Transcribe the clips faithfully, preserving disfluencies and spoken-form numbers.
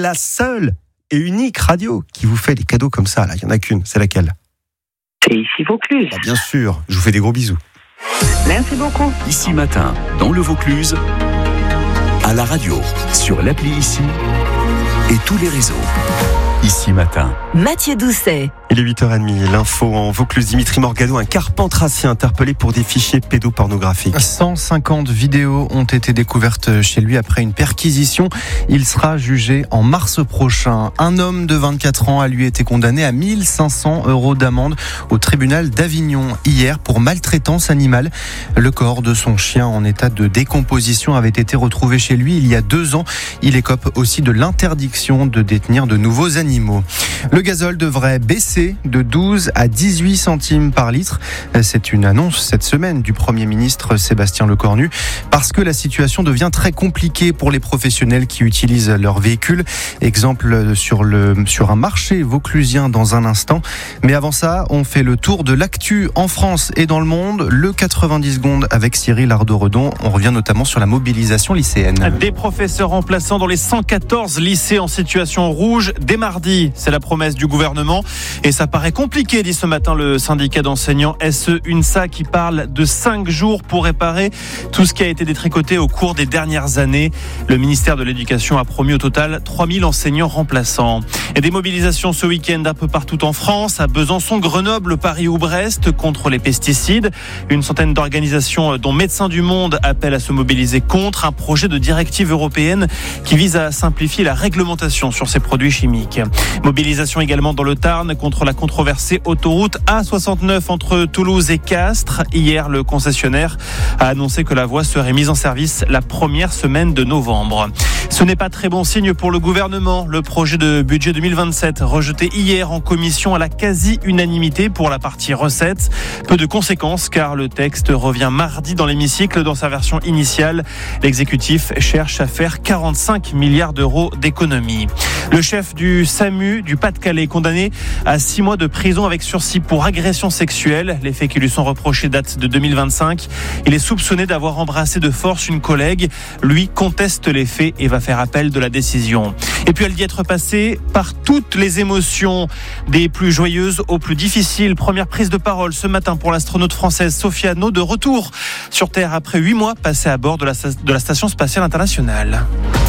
la seule et unique radio qui vous fait des cadeaux comme ça. Là, il n'y en a qu'une, c'est laquelle ? C'est ici Vaucluse. Ah, bien sûr, je vous fais des gros bisous. Merci beaucoup. Ici Matin, dans le Vaucluse, à la radio, sur l'appli Ici et tous les réseaux. Ici Matin. Mathieu Doucet. Il est huit heures trente, l'info en Vaucluse. Dimitri Morgado, un carpentracier interpellé pour des fichiers pédopornographiques. cent cinquante vidéos ont été découvertes chez lui après une perquisition. Il sera jugé en mars prochain. Un homme de vingt-quatre ans a lui été condamné à mille cinq cents euros d'amende au tribunal d'Avignon hier pour maltraitance animale. Le corps de son chien en état de décomposition avait été retrouvé chez lui il y a deux ans. Il écope aussi de l'interdiction de détenir de nouveaux animaux. Le gazole devrait baisser de douze à dix-huit centimes par litre. C'est une annonce cette semaine du Premier ministre Sébastien Lecornu parce que la situation devient très compliquée pour les professionnels qui utilisent leur véhicule. Exemple sur, le, sur un marché vauclusien dans un instant. Mais avant ça, on fait le tour de l'actu en France et dans le monde. Le quatre-vingt-dix secondes avec Cyril Ardo-Redon. On revient notamment sur la mobilisation lycéenne. Des professeurs remplaçants dans les cent quatorze lycées en situation rouge dès mardi. C'est la promesse du gouvernement. Et ça paraît compliqué, dit ce matin le syndicat d'enseignants S E UNSA qui parle de cinq jours pour réparer tout ce qui a été détricoté au cours des dernières années. Le ministère de l'Éducation a promis au total trois mille enseignants remplaçants. Et des mobilisations ce week-end un peu partout en France, à Besançon, Grenoble, Paris ou Brest contre les pesticides. Une centaine d'organisations dont Médecins du Monde appellent à se mobiliser contre un projet de directive européenne qui vise à simplifier la réglementation sur ces produits chimiques. Mobilisation également dans le Tarn contre la controversée autoroute A soixante-neuf entre Toulouse et Castres. Hier, le concessionnaire a annoncé que la voie serait mise en service la première semaine de novembre. Ce n'est pas très bon signe pour le gouvernement. Le projet de budget deux mille vingt-sept, rejeté hier en commission à la quasi-unanimité pour la partie recettes. Peu de conséquences car le texte revient mardi dans l'hémicycle dans sa version initiale. L'exécutif cherche à faire quarante-cinq milliards d'euros d'économies. Le chef du SAMU du Pas-de-Calais condamné à six mois de prison avec sursis pour agression sexuelle. Les faits qui lui sont reprochés datent de deux mille vingt-cinq. Il est soupçonné d'avoir embrassé de force une collègue. Lui conteste les faits et va faire appel de la décision. Et puis elle dit être passée par toutes les émotions, des plus joyeuses aux plus difficiles. Première prise de parole ce matin pour l'astronaute française Sophie Anno, de retour sur Terre après huit mois passés à bord de la, de la Station Spatiale Internationale.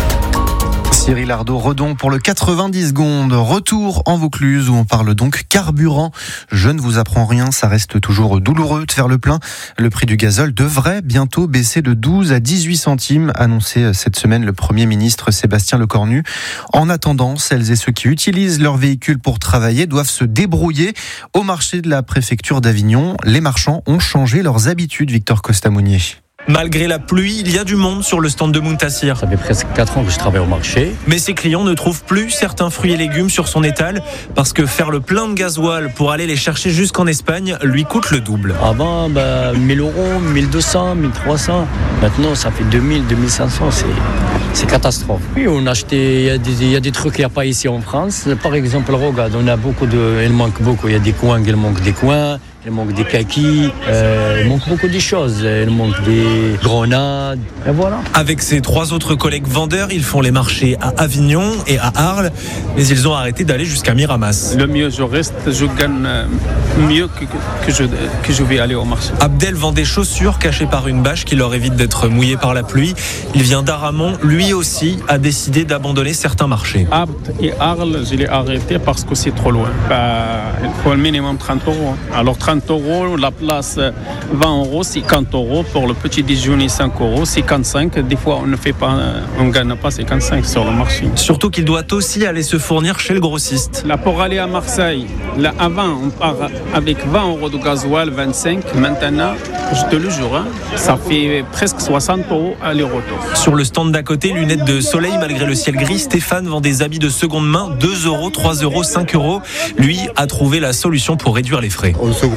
Cyril Ardo-Redon pour le quatre-vingt-dix secondes. Retour en Vaucluse où on parle donc carburant. Je ne vous apprends rien, ça reste toujours douloureux de faire le plein. Le prix du gazole devrait bientôt baisser de douze à dix-huit centimes, annoncé cette semaine le Premier ministre Sébastien Lecornu. En attendant, celles et ceux qui utilisent leur véhicule pour travailler doivent se débrouiller. Au marché de la préfecture d'Avignon, les marchands ont changé leurs habitudes, Victor Costamounier. Malgré la pluie, il y a du monde sur le stand de Muntassir. Ça fait presque quatre ans que je travaille au marché. Mais ses clients ne trouvent plus certains fruits et légumes sur son étal parce que faire le plein de gasoil pour aller les chercher jusqu'en Espagne lui coûte le double. Avant, bah, mille euros, mille deux cents, mille trois cents. Maintenant, ça fait deux mille, deux mille cinq cents. C'est, c'est catastrophe. Oui, on a acheté, il y a des, il y a des trucs qu'il n'y a pas ici en France. Par exemple, regarde, on a beaucoup de, il manque beaucoup. Il y a des coins, il manque des coins. Il manque des kakis, euh, il manque beaucoup de choses, il manque des grenades, et voilà. Avec ses trois autres collègues vendeurs, ils font les marchés à Avignon et à Arles, mais ils ont arrêté d'aller jusqu'à Miramas. Le mieux je reste, je gagne mieux que, que, je, que je vais aller au marché. Abdel vend des chaussures cachées par une bâche qui leur évite d'être mouillées par la pluie. Il vient d'Aramon, lui aussi a décidé d'abandonner certains marchés. Abd et Arles, je l'ai arrêté parce que c'est trop loin. Bah, il faut un minimum trente euros. Alors trente euros, la place vingt euros, cinquante euros. Pour le petit déjeuner, cinq euros, cinquante-cinq. Des fois, on ne fait pas, on ne gagne pas cinquante-cinq sur le marché. Surtout qu'il doit aussi aller se fournir chez le grossiste. Là, pour aller à Marseille, là, avant, on part avec vingt euros de gasoil, vingt-cinq. Maintenant, je te le jure, hein, ça fait presque soixante euros aller-retour. Sur le stand d'à côté, lunettes de soleil malgré le ciel gris, Stéphane vend des habits de seconde main, deux euros, trois euros, cinq euros. Lui a trouvé la solution pour réduire les frais. On se groupe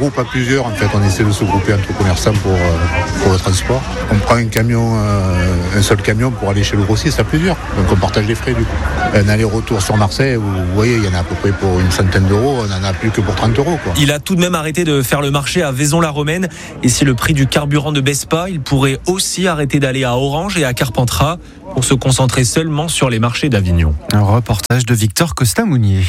groupe à plusieurs, en fait, on essaie de se grouper entre commerçants pour, euh, pour le transport. On prend un camion, euh, un seul camion pour aller chez le grossiste à plusieurs, donc on partage les frais du coup. Un aller-retour sur Marseille, vous voyez, il y en a à peu près pour une centaine d'euros, on n'en a plus que pour trente euros. Quoi. Il a tout de même arrêté de faire le marché à Vaison-la-Romaine, et si le prix du carburant ne baisse pas, il pourrait aussi arrêter d'aller à Orange et à Carpentras pour se concentrer seulement sur les marchés d'Avignon. Un reportage de Victor Costa-Mounier.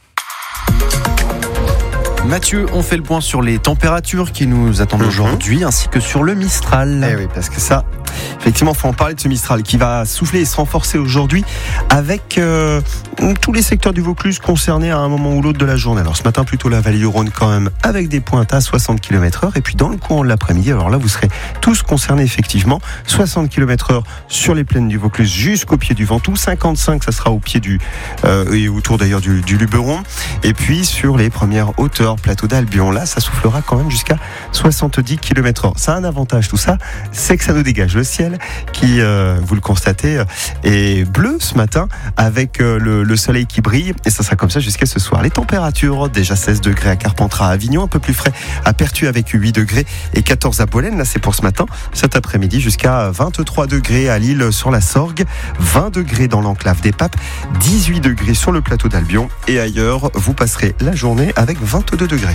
Mathieu, on fait le point sur les températures qui nous attendent mmh. aujourd'hui, ainsi que sur le Mistral. Eh oui, parce que ça, effectivement, il faut en parler de ce Mistral qui va souffler et se renforcer aujourd'hui avec euh, tous les secteurs du Vaucluse concernés à un moment ou l'autre de la journée. Alors ce matin, plutôt la vallée du Rhône quand même, avec des pointes à soixante kilomètres heure. Et puis dans le courant de l'après-midi, alors là, vous serez tous concernés effectivement. soixante kilomètres heure sur les plaines du Vaucluse jusqu'au pied du Ventoux. cinquante-cinq, ça sera au pied du, euh, et autour d'ailleurs du, du Luberon. Et puis sur les premières hauteurs, plateau d'Albion, là ça soufflera quand même jusqu'à soixante-dix kilomètres heure. Ça a un avantage tout ça, c'est que ça nous dégage le ciel qui, euh, vous le constatez, est bleu ce matin avec euh, le, le soleil qui brille, et ça sera comme ça jusqu'à ce soir. Les températures, déjà seize degrés à Carpentras, à Avignon, un peu plus frais à Pertuis avec huit degrés et quatorze à Bolène, là c'est pour ce matin. Cet après-midi jusqu'à vingt-trois degrés à Lille sur la Sorgue, vingt degrés dans l'enclave des Papes, dix-huit degrés sur le plateau d'Albion, et ailleurs vous passerez la journée avec vingt-deux degrés.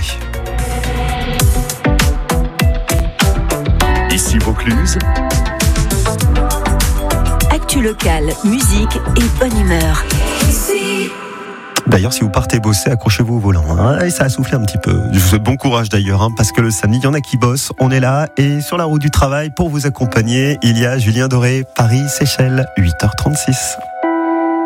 Ici Vaucluse. Actu locale, musique et bonne humeur. D'ailleurs, si vous partez bosser, accrochez-vous au volant. Hein, et ça a soufflé un petit peu. Je vous souhaite bon courage d'ailleurs, hein, parce que le samedi, il y en a qui bossent. On est là et sur la route du travail pour vous accompagner. Il y a Julien Doré, Paris-Seychelles, huit heures trente-six.